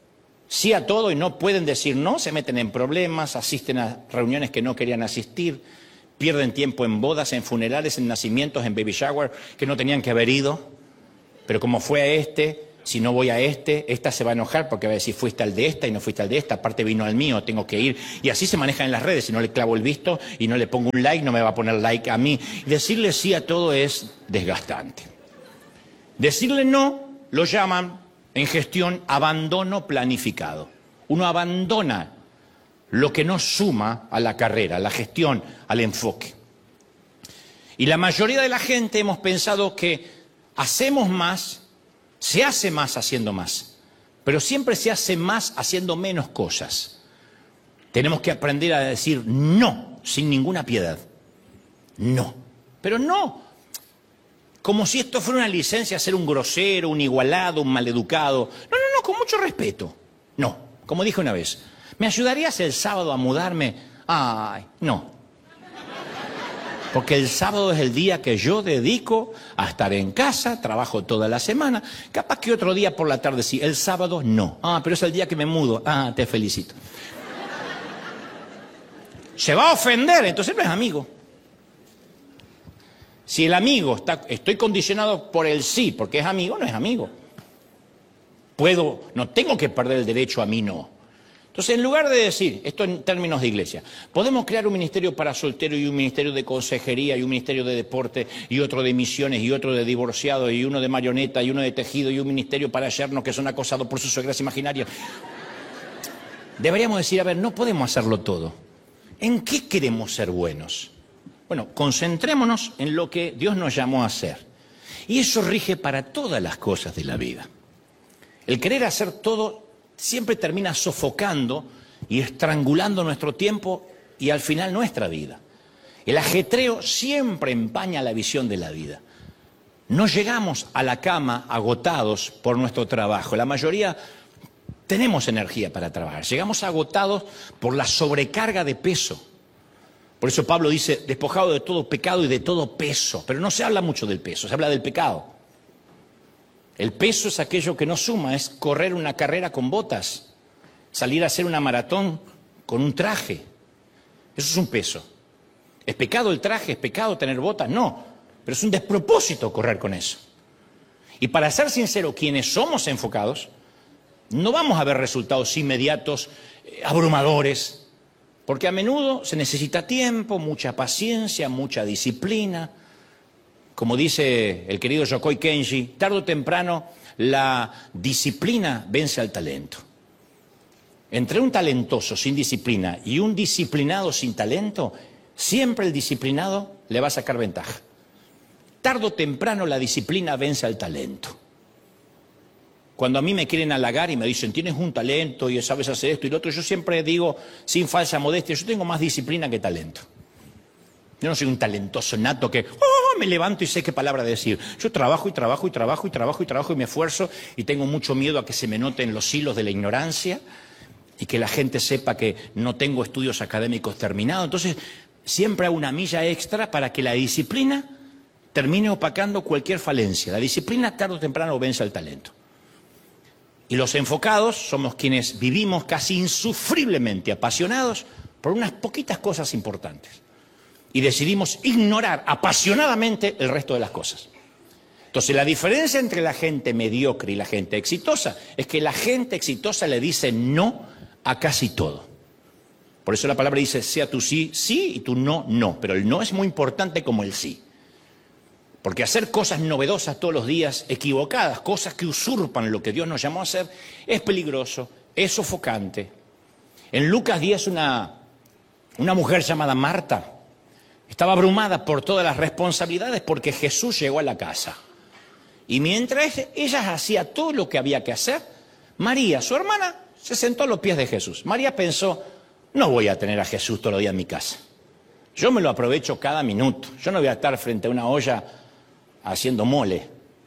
Speaker 2: sí a todo y no pueden decir no, se meten en problemas, asisten a reuniones que no querían asistir, pierden tiempo en bodas, en funerales, en nacimientos, en baby shower, que no tenían que haber ido. Pero como fue a este, si no voy a este, esta se va a enojar porque va a decir fuiste al de esta y no fuiste al de esta, aparte vino al mío, tengo que ir. Y así se maneja en las redes, si no le clavo el visto y no le pongo un like, no me va a poner like a mí. Decirle sí a todo es desgastante. Decirle no lo llaman en gestión abandono planificado. Uno abandona lo que no suma a la carrera, a la gestión, al enfoque. Y la mayoría de la gente hemos pensado que hacemos más, se hace más haciendo más, pero siempre se hace más haciendo menos cosas. Tenemos que aprender a decir no, sin ninguna piedad. No. Pero no como si esto fuera una licencia a ser un grosero, un igualado, un maleducado. No, no, no, con mucho respeto. No, como dije una vez, ¿me ayudarías el sábado a mudarme? Ay, no. Porque el sábado es el día que yo dedico a estar en casa, trabajo toda la semana. Capaz que otro día por la tarde sí, el sábado no. Ah, pero es el día que me mudo. Ah, te felicito. Se va a ofender, entonces no es amigo. Si el amigo está, estoy condicionado por el sí, porque es amigo, no es amigo. Puedo, no tengo que perder el derecho a mí no. Entonces, en lugar de decir, esto en términos de iglesia, podemos crear un ministerio para solteros y un ministerio de consejería y un ministerio de deporte y otro de misiones y otro de divorciados y uno de marioneta y uno de tejido y un ministerio para yernos que son acosados por sus suegras imaginarias. Deberíamos decir, a ver, no podemos hacerlo todo. ¿En qué queremos ser buenos? Bueno, concentrémonos en lo que Dios nos llamó a hacer. Y eso rige para todas las cosas de la vida. El querer hacer todo siempre termina sofocando y estrangulando nuestro tiempo y al final nuestra vida. El ajetreo siempre empaña la visión de la vida. No llegamos a la cama agotados por nuestro trabajo. La mayoría tenemos energía para trabajar. Llegamos agotados por la sobrecarga de peso. Por eso Pablo dice, despojado de todo pecado y de todo peso. Pero no se habla mucho del peso, se habla del pecado. El peso es aquello que no suma, es correr una carrera con botas, salir a hacer una maratón con un traje. Eso es un peso. ¿Es pecado el traje? ¿Es pecado tener botas? No, pero es un despropósito correr con eso. Y para ser sincero, quienes somos enfocados, no vamos a ver resultados inmediatos, eh, abrumadores, porque a menudo se necesita tiempo, mucha paciencia, mucha disciplina. Como dice el querido Yokoi Kenji, tarde o temprano la disciplina vence al talento. Entre un talentoso sin disciplina y un disciplinado sin talento, siempre el disciplinado le va a sacar ventaja. Tarde o temprano la disciplina vence al talento. Cuando a mí me quieren halagar y me dicen, tienes un talento y sabes hacer esto y lo otro, yo siempre digo, sin falsa modestia, yo tengo más disciplina que talento. Yo no soy un talentoso nato que oh, me levanto y sé qué palabra decir. Yo trabajo y trabajo y trabajo y trabajo y trabajo y me esfuerzo y tengo mucho miedo a que se me noten los hilos de la ignorancia y que la gente sepa que no tengo estudios académicos terminados. Entonces, siempre hago una milla extra para que la disciplina termine opacando cualquier falencia. La disciplina tarde o temprano vence al talento. Y los enfocados somos quienes vivimos casi insufriblemente apasionados por unas poquitas cosas importantes. Y decidimos ignorar apasionadamente el resto de las cosas. Entonces, la diferencia entre la gente mediocre y la gente exitosa es que la gente exitosa le dice no a casi todo. Por eso la palabra dice, sea tu sí, sí, y tu no, no. Pero el no es muy importante como el sí. Porque hacer cosas novedosas todos los días, equivocadas, cosas que usurpan lo que Dios nos llamó a hacer, es peligroso, es sofocante. En Lucas diez, una, una mujer llamada Marta estaba abrumada por todas las responsabilidades porque Jesús llegó a la casa. Y mientras ella hacía todo lo que había que hacer, María, su hermana, se sentó a los pies de Jesús. María pensó, no voy a tener a Jesús todos los días en mi casa. Yo me lo aprovecho cada minuto. Yo no voy a estar frente a una olla haciendo mole.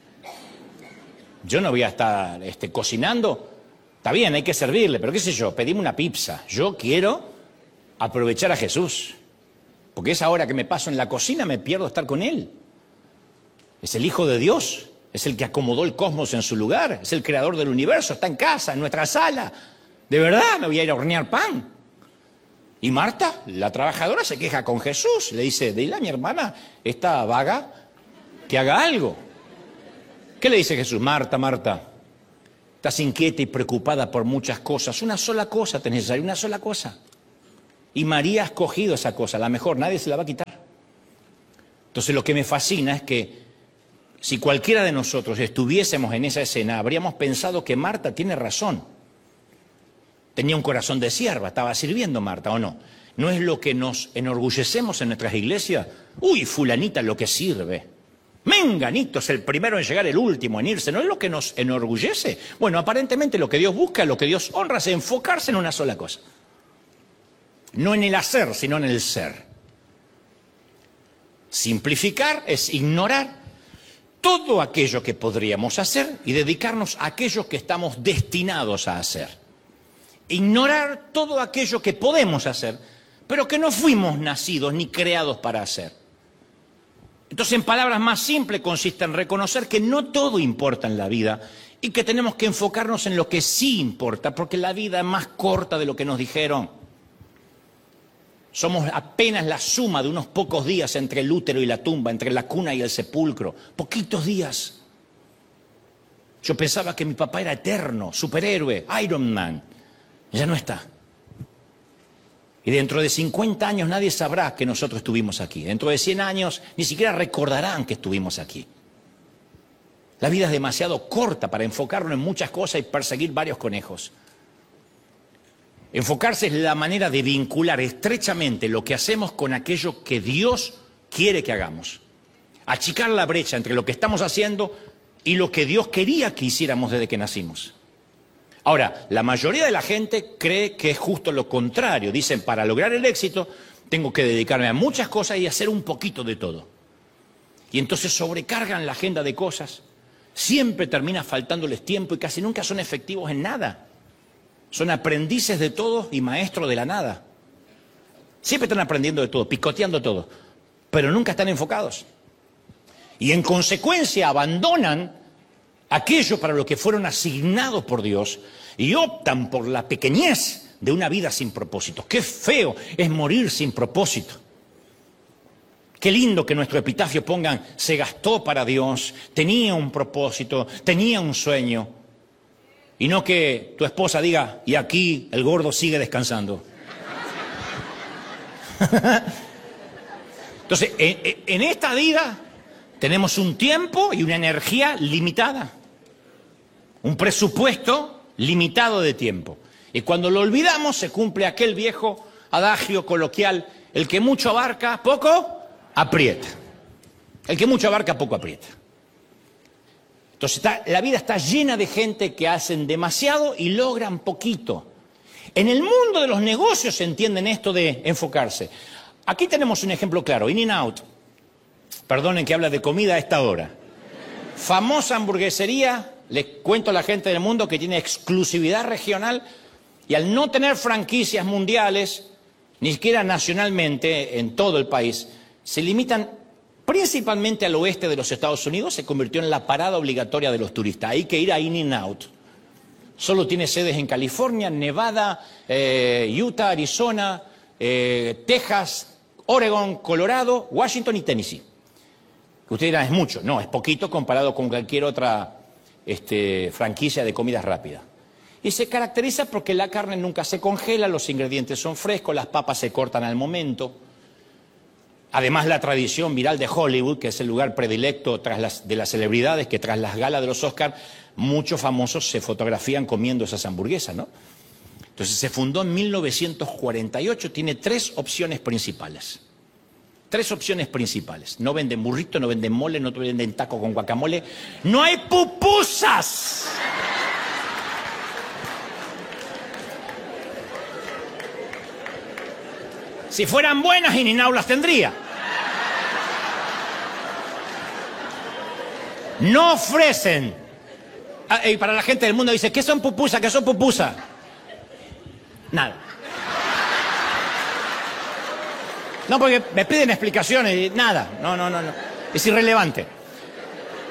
Speaker 2: Yo no voy a estar este, cocinando. Está bien, hay que servirle, pero qué sé yo, pedime una pizza. Yo quiero aprovechar a Jesús. Porque esa hora que me paso en la cocina me pierdo estar con Él. Es el Hijo de Dios, es el que acomodó el cosmos en su lugar, es el creador del universo, está en casa, en nuestra sala. De verdad, me voy a ir a hornear pan. Y Marta, la trabajadora, se queja con Jesús. Le dice, dile a mi hermana, esta vaga, que haga algo. ¿Qué le dice Jesús? Marta, Marta, estás inquieta y preocupada por muchas cosas. Una sola cosa te es necesaria, una sola cosa. Y María ha escogido esa cosa, la mejor, nadie se la va a quitar. Entonces lo que me fascina es que si cualquiera de nosotros estuviésemos en esa escena, habríamos pensado que Marta tiene razón. Tenía un corazón de sierva, estaba sirviendo Marta, ¿o no? ¿No es lo que nos enorgullecemos en nuestras iglesias? Uy, fulanita lo que sirve. Menganito es el primero en llegar, el último en irse. ¿No es lo que nos enorgullece? Bueno, aparentemente lo que Dios busca, lo que Dios honra es enfocarse en una sola cosa. No en el hacer, sino en el ser. Simplificar es ignorar todo aquello que podríamos hacer y dedicarnos a aquello que estamos destinados a hacer. Ignorar todo aquello que podemos hacer, pero que no fuimos nacidos ni creados para hacer. Entonces, en palabras más simples, consiste en reconocer que no todo importa en la vida y que tenemos que enfocarnos en lo que sí importa, porque la vida es más corta de lo que nos dijeron. Somos apenas la suma de unos pocos días entre el útero y la tumba, entre la cuna y el sepulcro. Poquitos días. Yo pensaba que mi papá era eterno, superhéroe, Iron Man. Ya no está. Y dentro de cincuenta años nadie sabrá que nosotros estuvimos aquí. Dentro de cien años ni siquiera recordarán que estuvimos aquí. La vida es demasiado corta para enfocarnos en muchas cosas y perseguir varios conejos. Enfocarse es la manera de vincular estrechamente lo que hacemos con aquello que Dios quiere que hagamos. Achicar la brecha entre lo que estamos haciendo y lo que Dios quería que hiciéramos desde que nacimos. Ahora, la mayoría de la gente cree que es justo lo contrario. Dicen, para lograr el éxito, tengo que dedicarme a muchas cosas y hacer un poquito de todo. Y entonces sobrecargan la agenda de cosas. Siempre termina faltándoles tiempo y casi nunca son efectivos en nada. Son aprendices de todo y maestros de la nada. Siempre están aprendiendo de todo, picoteando todo, pero nunca están enfocados. Y en consecuencia abandonan aquello para lo que fueron asignados por Dios y optan por la pequeñez de una vida sin propósito. Qué feo es morir sin propósito. Qué lindo que nuestro epitafio pongan, se gastó para Dios, tenía un propósito, tenía un sueño. Y no que tu esposa diga, y aquí el gordo sigue descansando. Entonces, en, en esta vida tenemos un tiempo y una energía limitada. Un presupuesto limitado de tiempo. Y cuando lo olvidamos se cumple aquel viejo adagio coloquial, el que mucho abarca, poco aprieta. El que mucho abarca, poco aprieta. Entonces está, la vida está llena de gente que hacen demasiado y logran poquito. En el mundo de los negocios se entienden esto de enfocarse. Aquí tenemos un ejemplo claro, In-N-Out. Perdonen que habla de comida a esta hora. Famosa hamburguesería, les cuento a la gente del mundo que tiene exclusividad regional y al no tener franquicias mundiales, ni siquiera nacionalmente en todo el país, se limitan principalmente al oeste de los Estados Unidos, se convirtió en la parada obligatoria de los turistas. Hay que ir a In-N-Out. Solo tiene sedes en California, Nevada, eh, Utah, Arizona, eh, Texas, Oregon, Colorado, Washington y Tennessee. Que ustedes dirán, es mucho. No, es poquito comparado con cualquier otra este, franquicia de comida rápida. Y se caracteriza porque la carne nunca se congela, los ingredientes son frescos, las papas se cortan al momento. Además, la tradición viral de Hollywood, que es el lugar predilecto tras las, de las celebridades, que tras las galas de los Oscars, muchos famosos se fotografían comiendo esas hamburguesas, ¿no? Entonces, se fundó en mil novecientos cuarenta y ocho, tiene tres opciones principales. Tres opciones principales. No venden burrito, no venden mole, no venden taco con guacamole. ¡No hay pupusas! Si fueran buenas, In-N-Out las tendría. No ofrecen. Ah, y para la gente del mundo dice, ¿qué son pupusas? ¿Qué son pupusas? Nada. No, porque me piden explicaciones y nada. No, no, no, no. Es irrelevante.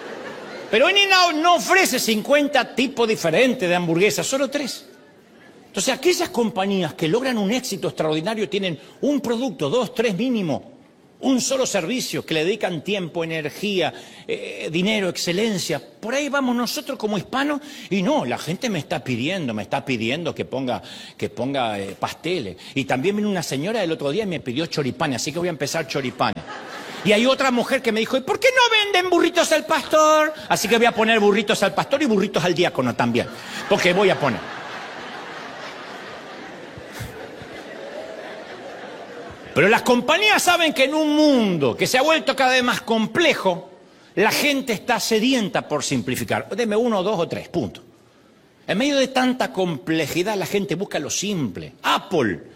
Speaker 2: Pero In-N-Out no ofrece cincuenta tipos diferentes de hamburguesas, solo tres. Entonces, aquellas compañías que logran un éxito extraordinario tienen un producto, dos, tres mínimo, un solo servicio, que le dedican tiempo, energía, eh, dinero, excelencia. Por ahí vamos nosotros como hispanos y no, la gente me está pidiendo, me está pidiendo que ponga, que ponga eh, pasteles. Y también vino una señora el otro día y me pidió choripanes, así que voy a empezar choripanes. Y hay otra mujer que me dijo, ¿y por qué no venden burritos al pastor? Así que voy a poner burritos al pastor y burritos al diácono también, porque voy a poner. Pero las compañías saben que en un mundo que se ha vuelto cada vez más complejo, la gente está sedienta por simplificar. Deme uno, dos o tres, punto. En medio de tanta complejidad, la gente busca lo simple. Apple